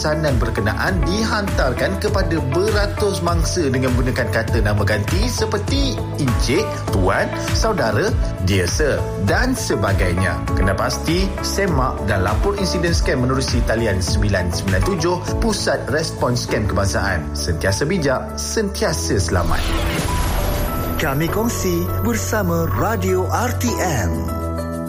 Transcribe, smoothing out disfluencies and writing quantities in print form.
pesanan berkenaan dihantarkan kepada beratus mangsa dengan menggunakan kata nama ganti seperti Encik, Tuan, Saudara, Dear Sir dan sebagainya. Kena pasti semak dan lapor insiden scam menerusi talian 997 Pusat Respons Scam Kebangsaan. Sentiasa bijak, sentiasa selamat. Kami kongsi bersama Radio RTM.